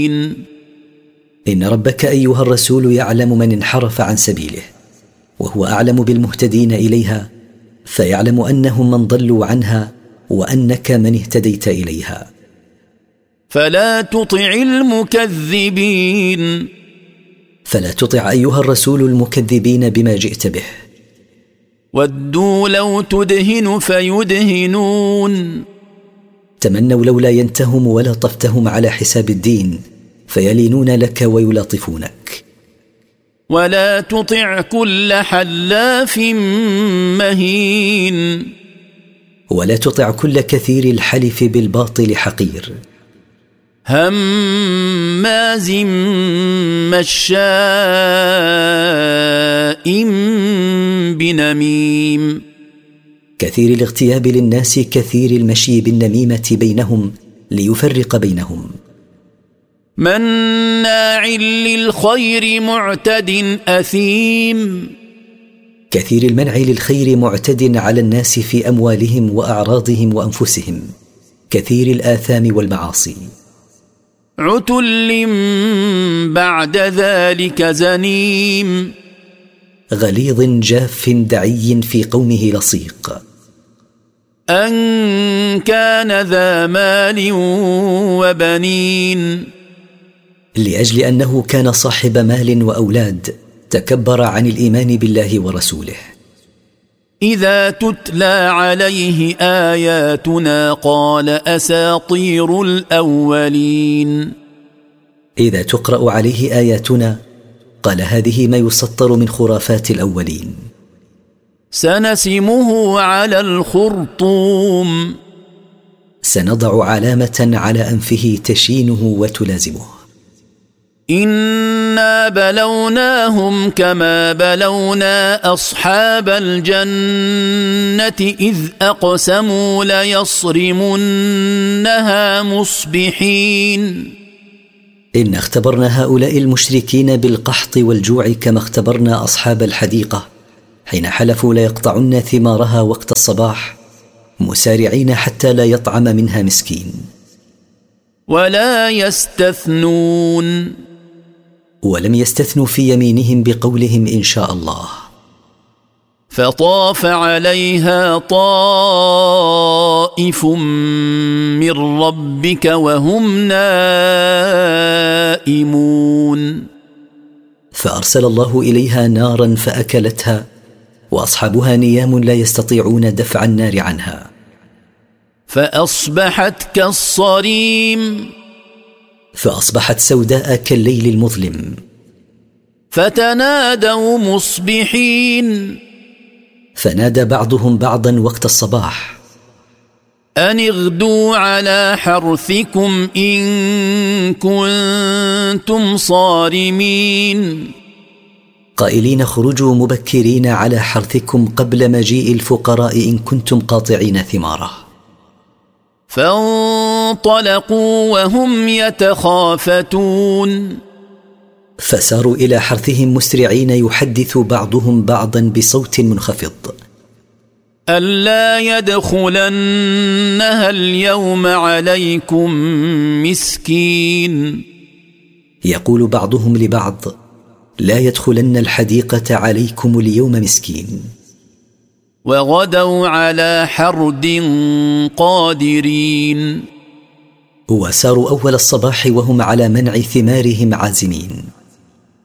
إن ربك أيها الرسول يعلم من انحرف عن سبيله، وهو أعلم بالمهتدين إليها، فيعلم أنهم من ضلوا عنها وأنك من اهتديت إليها. فلا تطع المكذبين، فلا تطع أيها الرسول المكذبين بما جئت به. ودوا لو تدهن فيدهنون، تمنوا لولا ينتهم ولا طفتهم على حساب الدين فيلينون لك ويلاطفونك. ولا تطع كل حلاف مهين، ولا تطع كل كثير الحلف بالباطل حقير، هماز مشاء بنميم، كثير الاغتياب للناس، كثير المشي بالنميمة بينهم ليفرق بينهم، مناع للخير معتد أثيم، كثير المنع للخير معتد على الناس في أموالهم وأعراضهم وأنفسهم، كثير الآثام والمعاصي، عتل بعد ذلك زنيم، غليظ جاف دعي في قومه لصيق، أن كان ذا مال وبنين، لأجل أنه كان صاحب مال وأولاد تكبر عن الإيمان بالله ورسوله. إذا تتلى عليه آياتنا قال أساطير الأولين، إذا تقرأ عليه آياتنا قال هذه ما يسطر من خرافات الأولين. سنسمه على الخرطوم، سنضع علامة على أنفه تشينه وتلازمه. إنا بلوناهم كما بلونا أصحاب الجنة إذ أقسموا ليصرمنها مصبحين، إن اختبرنا هؤلاء المشركين بالقحط والجوع كما اختبرنا أصحاب الحديقة حين حلفوا ليقطعن ثمارها وقت الصباح مسارعين حتى لا يطعم منها مسكين. ولا يستثنون، ولم يستثنوا في يمينهم بقولهم إن شاء الله. فطاف عليها طائف من ربك وهم نائمون، فأرسل الله إليها نارا فأكلتها وأصحابها نيام لا يستطيعون دفع النار عنها، فأصبحت كالصريم، فأصبحت سوداء كالليل المظلم. فتنادوا مصبحين، فنادى بعضهم بعضا وقت الصباح أن اغدوا على حرثكم إن كنتم صارمين، قائلين خرجوا مبكرين على حرثكم قبل مجيء الفقراء إن كنتم قاطعين ثماره. فانطلقوا وهم يتخافتون، فساروا إلى حرثهم مسرعين يحدث بعضهم بعضا بصوت منخفض ألا يدخلنها اليوم عليكم مسكين، يقول بعضهم لبعض لا يدخلن الحديقة عليكم اليوم مسكين. وغدوا على حرد قادرين، وساروا أول الصباح وهم على منع ثمارهم عازمين.